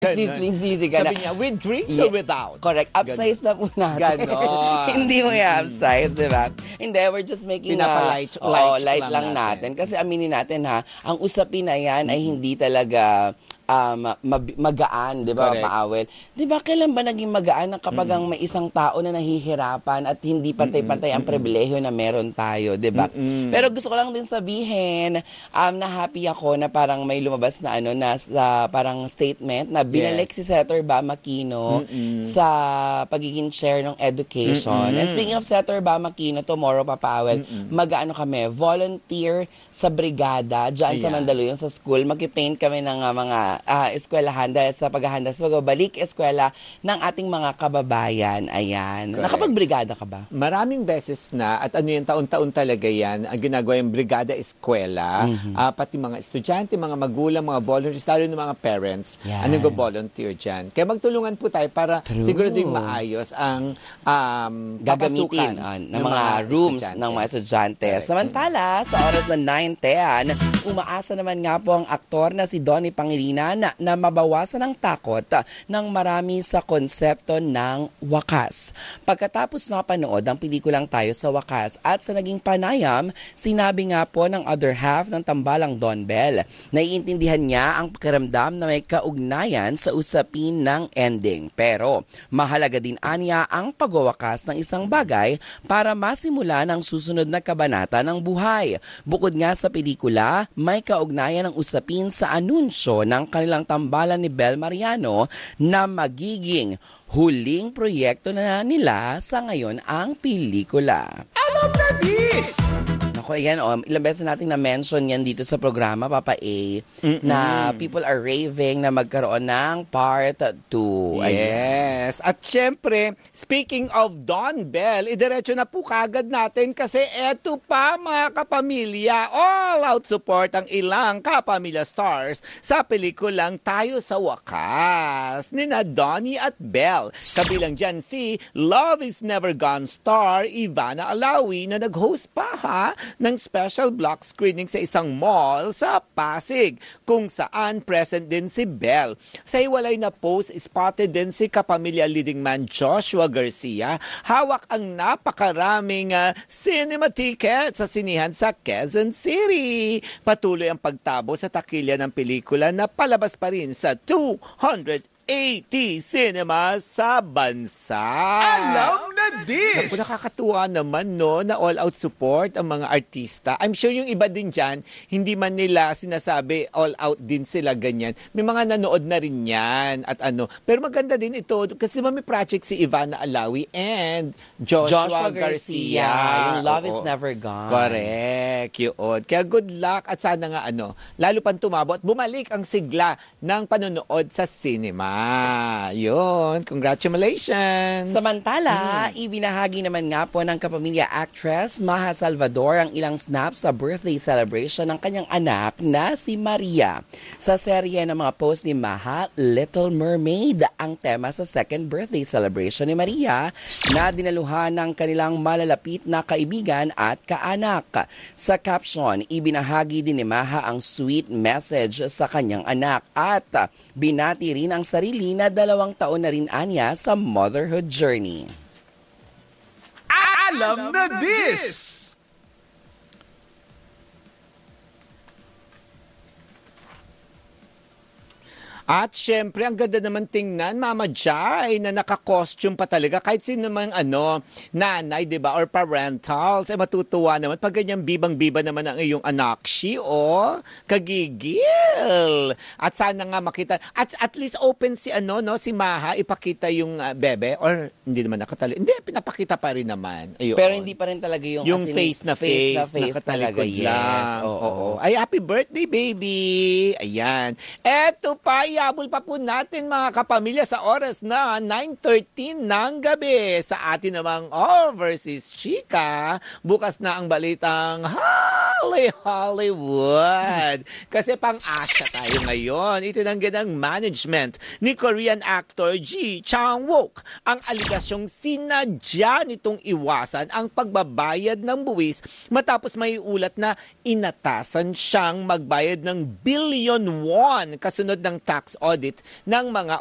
Sisling-sisi ka na. Sabi niya, with drinks Yeah, or without? Correct. Upsize na po natin. Ganon. Hindi mo i-upsize, di ba? Hindi, we're just making Pinapalight light lang natin. Kasi aminin natin ha, ang usapin na yan ay hindi talaga magaan, di ba, Correct. Maawel? Di ba, kailan ba naging magaan kapag ang may isang tao na nahihirapan at hindi pantay-pantay ang pribilehyo na meron tayo, di ba? Pero gusto ko lang din sabihin na happy ako na parang may lumabas na parang statement na binalik si Senator Bam Aquino sa pagiging chair ng education. And speaking of Senator Bam Aquino, tomorrow, Paawel, mag-ano kami, volunteer sa brigada dyan sa Mandaluyong sa school. Mag-paint kami ng mga eskwelahan dahil sa paghahanda sa pagbabalik eskwela ng ating mga kababayan. Ayan. Correct. Nakapag-brigada ka ba? Maraming beses na, at yung taon-taon talaga yan, ang ginagawa yung brigada eskwela, pati mga estudyante, mga magulang, mga volunteers, lalo ng mga parents, Yan. nag-volunteer dyan. Kaya magtulungan po tayo para siguro din maayos ang Gagamitin ng mga rooms estudyante. ng mga estudyante. Correct. Samantala, sa oras na 9:10, umaasa naman nga po ang aktor na si Donnie Pangilinan na mabawasan ang takot ng marami sa konsepto ng wakas. Pagkatapos napanood ang pelikulang Tayo sa Wakas at sa naging panayam, sinabi nga po ng other half ng tambalang Don Bell, naiintindihan niya ang pakiramdam na may kaugnayan sa usapin ng ending. Pero mahalaga din aniya ang pagwawakas ng isang bagay para masimula ng susunod na kabanata ng buhay. Bukod nga sa pelikula, may kaugnayan ng usapin sa anunsyo ng kanilang tambalan ni Bel Mariano na magiging huling proyekto na nila sa ngayon ang pelikula. Alam na this! Ako, ayan, ilang beses nating na-mention yan dito sa programa, Papa A, na people are raving na magkaroon ng part 2. Yes. At syempre, speaking of Don Bell, idiretso na po kagad natin kasi eto pa mga kapamilya, all-out support ang ilang kapamilya stars sa pelikulang Tayo sa Wakas nina Donnie at Bell. Kabilang dyan si Love is Never Gone star Ivana Alawi na nag-host pa ng special block screening sa isang mall sa Pasig kung saan present din si Bell. Sa iwalay na post, spotted din si kapamilya leading man Joshua Garcia. Hawak ang napakaraming cinema tickets sa sinihan sa Quezon City. Patuloy ang pagtabo sa takilya ng pelikula na palabas pa rin sa 280 cinemas sa bansa. Alam na this! Naku, nakakatuwa naman no, na all-out support ang mga artista. I'm sure yung iba din dyan, hindi man nila sinasabi all-out din sila ganyan. May mga nanood na rin yan at Pero maganda din ito kasi may project si Ivana Alawi and Joshua Garcia. Yung Love is Oo. Never Gone. Correct, yun. Kaya good luck at sana nga lalo pang tumabo at bumalik ang sigla ng panonood sa cinema. Yun, congratulations! Samantala, ibinahagi naman nga po ng kapamilya actress Maha Salvador ang ilang snaps sa birthday celebration ng kanyang anak na si Maria. Sa serye ng mga post ni Maha, Little Mermaid ang tema sa second birthday celebration ni Maria na dinaluhan ng kanilang malalapit na kaibigan at kaanak. Sa caption, ibinahagi din ni Maha ang sweet message sa kanyang anak at binati rin ang sarili na 2 taon na rin anya sa motherhood journey. Alam na this! At syempre, ang ganda naman tingnan, Mama Jai, na naka-costume pa talaga. Kahit sino namang nanay, di ba, or parentals, matutuwa naman. Pag ganyan bibang-biba naman ang iyong anak, kagigil. At sana nga makita, at least open si si Maha, ipakita yung bebe, or hindi naman nakatali. Hindi, pinapakita pa rin naman. Ayun. Pero hindi pa rin talaga yung face na face talaga, nakatalikod yes. lang. Oo. Ay, happy birthday, baby! Ayan. Eto pa, iabol pa po natin mga kapamilya sa oras na 9:13 ng gabi sa atin namang overseas chika. Bukas na ang balitang Hollywood. Kasi pang-asa tayo ngayon. Itinanggi ng management ni Korean actor Ji Chang-wook ang aligasyong sinadya nitong iwasan ang pagbabayad ng buwis matapos may ulat na inatasan siyang magbayad ng billion won kasunod ng tax tax audit ng mga